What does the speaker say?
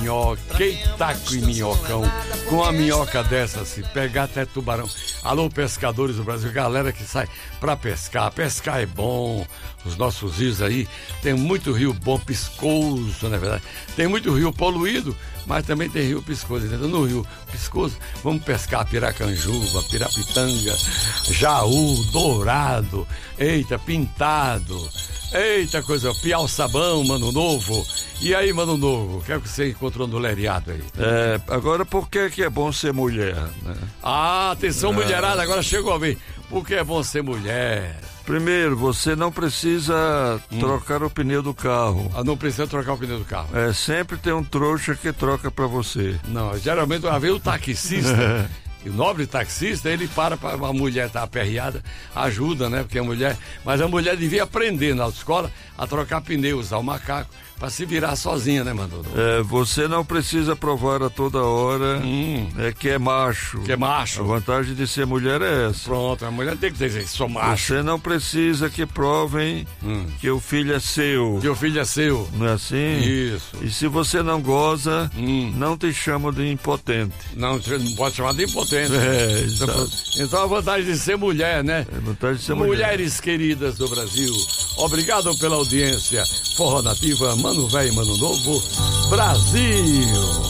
Minhoca, taco e minhocão. Com uma minhoca dessa, se pegar até tubarão. Alô, pescadores do Brasil, galera que sai pra pescar. Pescar é bom. Os nossos rios aí, tem muito rio bom, piscoso, na verdade. Tem muito rio poluído, mas também tem rio piscoso. Entendeu? No rio piscoso, vamos pescar piracanjuba, pirapitanga, jaú, dourado, eita, pintado. Eita coisa, piau-sabão, Mano Novo. E aí, Mano Novo, o que é que você encontrou no leriado aí? Agora, por que é bom ser mulher, né? Ah, atenção, mulherada, agora chegou a ver. Por que é bom ser mulher? Primeiro, você não precisa trocar o pneu do carro. Ah, não precisa trocar o pneu do carro. Sempre tem um trouxa que troca pra você. Não, geralmente, uma vez o taxista... E o nobre taxista, ele para a mulher estar aperreada, ajuda, né? Porque a mulher... Mas a mulher devia aprender na autoescola a trocar pneu, usar o macaco, para se virar sozinha, né, Mano? Você não precisa provar a toda hora que é macho. Que é macho. A vantagem de ser mulher é essa. Pronto, a mulher tem que dizer, sou macho. Você não precisa que provem que o filho é seu. Que o filho é seu. Não é assim? Isso. E se você não goza, não te chamam de impotente. Não pode chamar de impotente. Então a vantagem de ser mulher, né? É vantagem de ser mulher. Mulheres queridas do Brasil, obrigado pela audiência. Forró Nativa, Mano Velho, Mano Novo, Brasil!